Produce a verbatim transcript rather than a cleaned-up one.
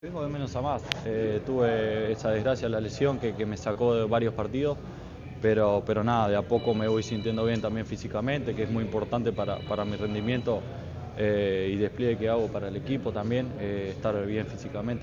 Vengo de menos a más. Eh, tuve esa desgracia, la lesión que, que me sacó de varios partidos, pero, pero nada, de a poco me voy sintiendo bien también físicamente, que es muy importante para, para mi rendimiento eh, y despliegue que hago para el equipo también, eh, estar bien físicamente.